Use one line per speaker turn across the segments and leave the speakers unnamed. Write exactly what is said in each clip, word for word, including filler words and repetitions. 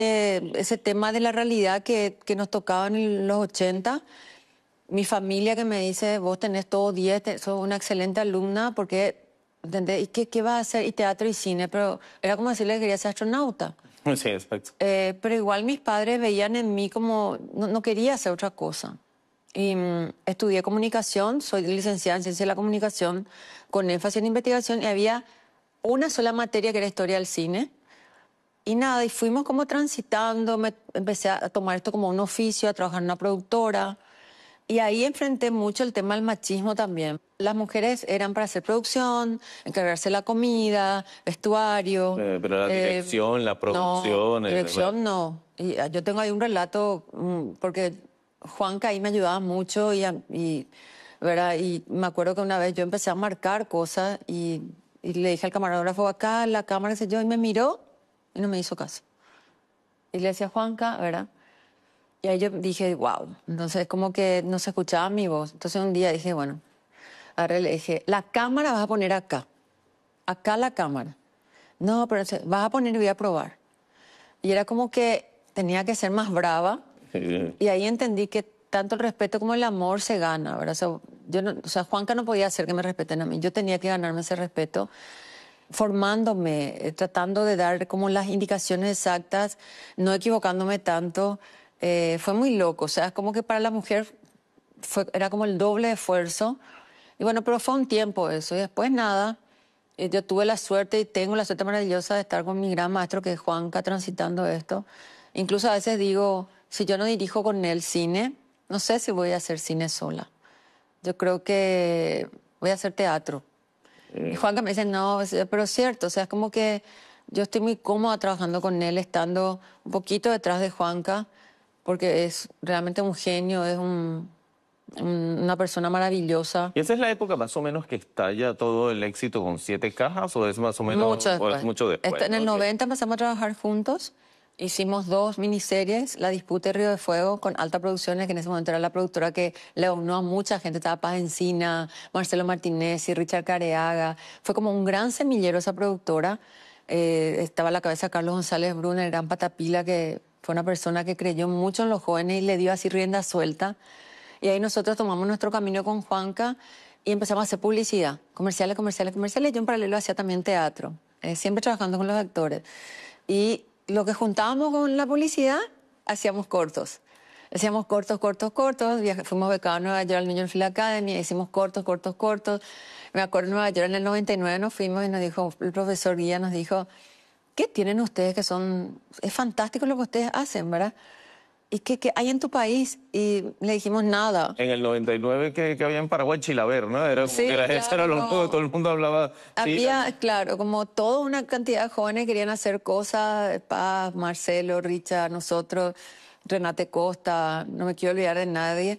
Eh, ese tema de la realidad que, que nos tocaba en los ochenta, mi familia que me dice, vos tenés todo diez, te- sos una excelente alumna, porque, ¿entendés? ¿Y qué, qué vas a hacer? Y teatro y cine, pero era como decirle que quería ser astronauta.
Sí, exacto.
Eh, pero igual mis padres veían en mí como, no, no quería hacer otra cosa. Y mm, estudié comunicación, soy licenciada en ciencia de la comunicación, con énfasis en investigación, y había una sola materia que era historia del cine. Y nada, y fuimos como transitando, me empecé a tomar esto como un oficio, a trabajar en una productora. Y ahí enfrenté mucho el tema del machismo también. Las mujeres eran para hacer producción, encargarse de la comida, vestuario.
Eh, pero la
eh,
dirección, la
no,
producción... eh,
dirección no. Y ah, yo tengo ahí un relato, mm, porque Juanca ahí me ayudaba mucho y, a- y, ¿verdad? Y me acuerdo que una vez yo empecé a marcar cosas y, y le dije al camarógrafo, acá la cámara, sé yo, y me miró y no me hizo caso. Y le decía, Juanca, ¿verdad? Y ahí yo dije, wow. Entonces, como que no se escuchaba mi voz. Entonces, un día dije, bueno, ahora le dije, la cámara vas a poner acá. Acá la cámara. No, pero se- vas a poner y voy a probar. Y era como que tenía que ser más brava.
eh,
Y ahí entendí que tanto el respeto como el amor se gana, ¿verdad? O sea, yo no, o sea, Juanca no podía hacer que me respeten a mí. Yo tenía que ganarme ese respeto formándome, eh, tratando de dar como las indicaciones exactas, no equivocándome tanto. Eh, fue muy loco, o sea, es como que para la mujer fue, era como el doble de esfuerzo. Y bueno, pero fue un tiempo eso. Y después nada, eh, yo tuve la suerte y tengo la suerte maravillosa de estar con mi gran maestro que es Juanca transitando esto. Incluso a veces digo, si yo no dirijo con él cine, no sé si voy a hacer cine sola. Yo creo que voy a hacer teatro. Y
eh,
Juanca me dice, no, es- pero es cierto, o sea, es como que yo estoy muy cómoda trabajando con él, estando un poquito detrás de Juanca, porque es realmente un genio, es un, un- una persona maravillosa.
¿Y esa es la época más o menos que estalla todo el éxito con Siete Cajas o es más o menos
Mucho
o es
después.
mucho después?
Esto, en el
¿No? Ok.
noventa empezamos a trabajar juntos, hicimos dos miniseries, La Disputa y Río de Fuego, con Alta Producciones, que en ese momento era la productora que le unió a mucha gente, estaba Paz Encina, Marcelo Martínez y Richard Careaga. Fue como un gran semillero esa productora. Eh, estaba a la cabeza Carlos González Bruna, el gran Patapila, que fue una persona que creyó mucho en los jóvenes y le dio así rienda suelta. Y ahí nosotros tomamos nuestro camino con Juanca y empezamos a hacer publicidad, comerciales, comerciales, comerciales. Yo en paralelo hacía también teatro, eh, siempre trabajando con los actores. Y lo que juntábamos con la publicidad, hacíamos cortos. Hacíamos cortos, cortos, cortos. Viaj- fuimos becados a Nueva York al New York Film Academy, hicimos cortos, cortos, cortos. Me acuerdo en Nueva York en el noventa y nueve nos fuimos y nos dijo, el profesor Guía nos dijo, ¿qué tienen ustedes que son, es fantástico lo que ustedes hacen, ¿verdad? ¿Y qué, qué hay en tu país? Y le dijimos nada.
En el noventa y nueve que, que había en Paraguay Chilaver, ¿no? Era como
Sí,
que era, eso era
claro,
lo nuevo, todo
no.
el mundo hablaba. Sí,
Había, claro, como toda una cantidad de jóvenes querían hacer cosas, Paz, Marcelo, Richard, nosotros, Renate Costa, no me quiero olvidar de nadie.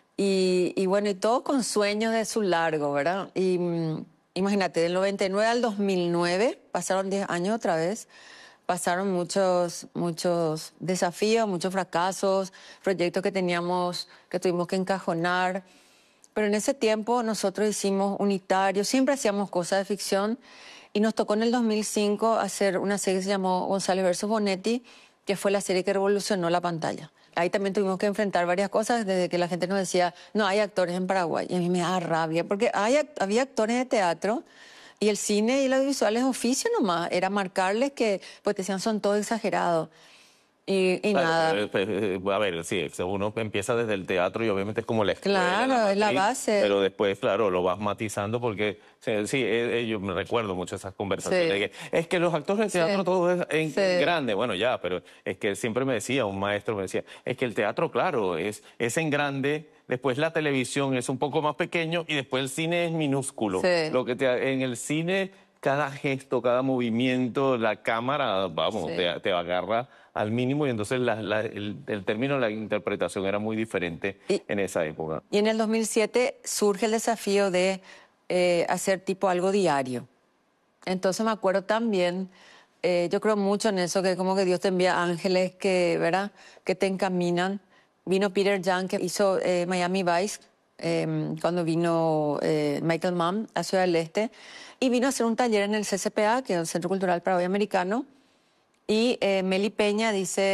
Y, y bueno, y todos con sueños de su largo, ¿verdad? Y mm, imagínate, del noventa y nueve al dos mil nueve, pasaron diez años otra vez, pasaron muchos, muchos desafíos, muchos fracasos, proyectos que teníamos, que tuvimos que encajonar. Pero en ese tiempo nosotros hicimos unitario, siempre hacíamos cosas de ficción y nos tocó en el dos mil cinco hacer una serie que se llamó González versus Bonetti, que fue la serie que revolucionó la pantalla. Ahí también tuvimos que enfrentar varias cosas, desde que la gente nos decía, no hay actores en Paraguay. Y a mí me da rabia, porque hay, act- había actores de teatro y el cine y el audiovisual es oficio nomás. Era marcarles que, pues te decían, son todos exagerados. Y, y
claro,
nada,
pero, eh, pues, eh, a ver, sí, uno empieza desde el teatro y obviamente es como la escuela, la
claro, es la
matriz,
base.
pero después, claro, lo vas matizando porque, sí, sí, eh, eh, yo me recuerdo mucho esas conversaciones.
Sí,
de que, es que los actores de teatro
sí,
todo es en, en
sí.
grande, bueno, ya, pero es que siempre me decía, un maestro me decía, es que el teatro, claro, es, es en grande, después la televisión es un poco más pequeño y después el cine es minúsculo.
Sí,
Lo que te, en el cine cada gesto, cada movimiento, la cámara, vamos,
sí.
te, te agarra al mínimo y entonces la- la- el, el término, la interpretación era muy diferente
Y,
en esa época.
y en el dos mil siete surge el desafío de eh, hacer tipo algo diario. Entonces me acuerdo también, eh, yo creo mucho en eso, que como que Dios te envía ángeles que, ¿verdad? Que te encaminan. Vino Peter Young, que hizo eh, Miami Vice, eh, cuando vino eh, Michael Mann a Ciudad del Este, y vino a hacer un taller en el C C P A, que es el Centro Cultural Paraguay Americano, y eh, Meli Peña dice...